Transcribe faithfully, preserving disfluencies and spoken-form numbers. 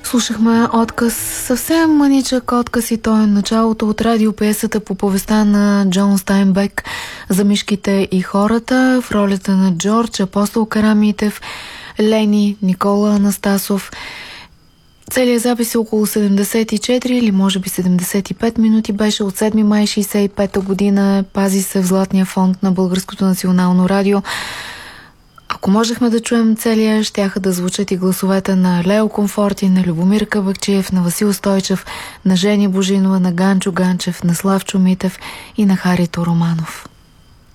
Слушахме отказ, съвсем мъничък отказ и той е началото от радиопиесата по повестта на Джон Стайнбек за мишките и хората в ролята на Джордж, Апостол Карамитев, Лени, Никола Анастасов. Целият запис е около седемдесет и четири или може би седемдесет и пет минути, беше от седми май шейсет и пета година, пази се в Златния фонд на Българското национално радио. Ако можехме да чуем целия, щяха да звучат и гласовете на Лео Комфорти, на Любомир Кабакчиев, на Васил Стойчев, на Жени Божинова, на Ганчо Ганчев, на Славчо Митев и на Харито Романов.